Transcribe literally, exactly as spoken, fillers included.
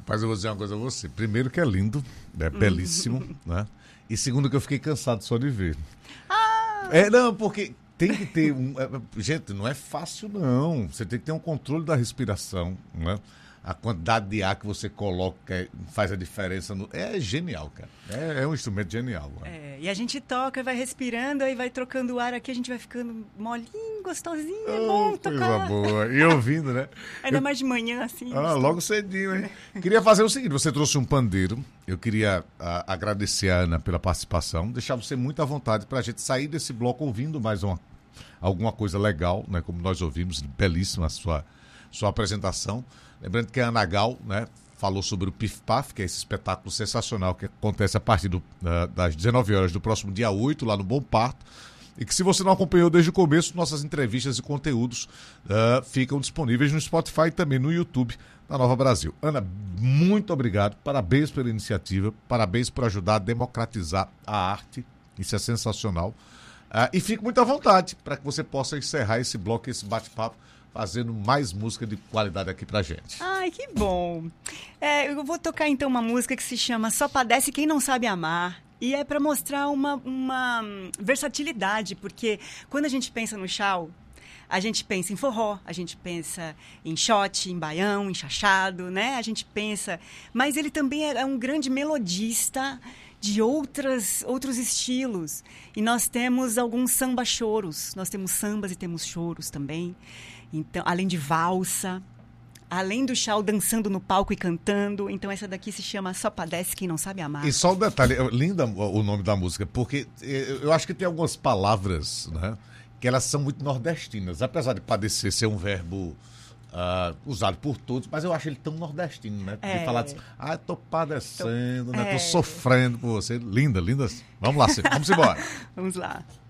Rapaz, eu vou dizer uma coisa a você. Primeiro que é lindo, é belíssimo, né? E segundo que eu fiquei cansado só de ver. Ah! É, não, porque tem que ter um... Gente, não é fácil, não. Você tem que ter um controle da respiração, né? A quantidade de ar que você coloca faz a diferença. No... É genial, cara. É, é um instrumento genial. Né? É, e a gente toca e vai respirando, aí vai trocando o ar aqui, a gente vai ficando molinho, gostosinho, é bom Oh, tocar. coisa boa. E ouvindo, né? Ainda Eu... mais de manhã, assim. Ah, logo cedinho, hein? Queria fazer o seguinte, você trouxe um pandeiro, eu queria a, agradecer a Ana pela participação, deixar você muito à vontade para a gente sair desse bloco ouvindo mais uma, alguma coisa legal, né? Como nós ouvimos, belíssima a sua, sua apresentação. Lembrando que a Ana Gal, né, falou sobre o Pif Paf, que é esse espetáculo sensacional que acontece a partir do, uh, das dezenove horas do próximo dia oito, lá no Bom Parto. E que se você não acompanhou desde o começo, nossas entrevistas e conteúdos uh, ficam disponíveis no Spotify e também no YouTube da Nova Brasil. Ana, muito obrigado, parabéns pela iniciativa, parabéns por ajudar a democratizar a arte, isso é sensacional. Uh, e fique muito à vontade para que você possa encerrar esse bloco, esse bate-papo, fazendo mais música de qualidade aqui pra gente. Ai, que bom. É, eu vou tocar então uma música que se chama Só Padece Quem Não Sabe Amar. E é para mostrar uma, uma versatilidade, porque quando a gente pensa no chau, a gente pensa em forró, a gente pensa em shot, em baião, em chachado, né? A gente pensa... Mas ele também é um grande melodista de outras, outros estilos. E nós temos alguns samba-choros. Nós temos sambas e temos choros também. Então, além de valsa, além do chau dançando no palco e cantando. Então, essa daqui se chama Só Padece Quem Não Sabe Amar. E só um detalhe, é linda o nome da música, porque eu acho que tem algumas palavras, né, que elas são muito nordestinas, apesar de padecer ser um verbo uh, usado por todos, mas eu acho ele tão nordestino, né? De é. falar assim, ah, tô padecendo, tô, né? É. Tô sofrendo por você. Linda, linda. Vamos lá, vamos embora. Vamos lá.